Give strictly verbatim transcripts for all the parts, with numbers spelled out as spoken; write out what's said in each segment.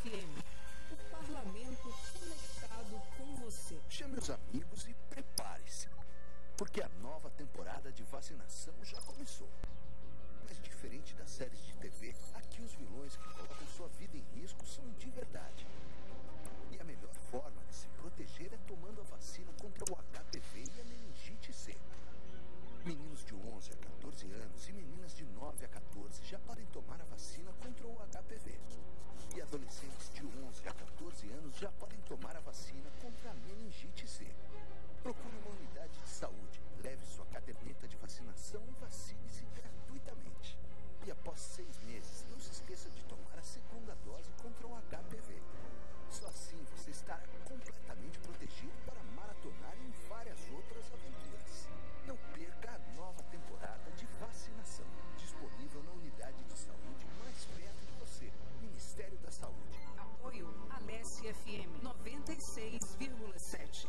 F M. O parlamento conectado com você. Chame os amigos e prepare-se, porque a nova temporada de vacinação já começou. Mas diferente das séries de T V, aqui os vilões que colocam sua vida em risco são de verdade. E a melhor forma de se proteger é tomando a vacina contra o H P V e a meningite C. Meninos de onze a quatorze anos e meninas de nove a quatorze já podem tomar a vacina contra o H P V. E adolescentes de onze a quatorze anos já podem tomar a vacina contra a meningite C. Procure uma unidade de saúde, leve sua caderneta de vacinação e vacine-se gratuitamente. E após seis meses, não se esqueça de tomar a segunda dose contra o H P V. Só assim você estará completamente protegido para maratonar em várias outras aventuras. Não perca a nova temporada de vacinação, disponível na unidade de saúde mais perto de você. Ministério da Saúde. Apoio Alesse F M noventa e seis vírgula sete.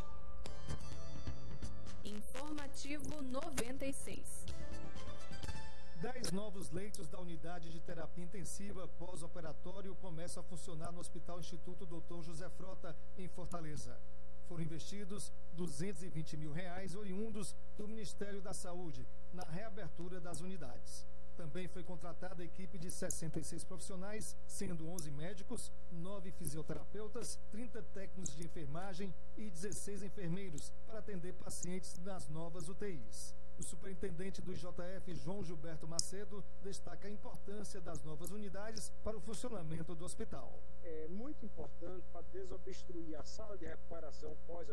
Informativo noventa e seis. Dez novos leitos da unidade de terapia intensiva pós-operatório começam a funcionar no Hospital Instituto doutor José Frota, em Fortaleza. Foram investidos duzentos e vinte mil reais oriundos do Ministério da Saúde na reabertura das unidades. Também foi contratada a equipe de sessenta e seis profissionais, sendo onze médicos, nove fisioterapeutas, trinta técnicos de enfermagem e dezesseis enfermeiros para atender pacientes nas novas U T Is. O superintendente do I J F, João Gilberto Macedo, destaca a importância das novas unidades para o funcionamento do hospital. É muito importante para desobstruir a sala de recuperação pós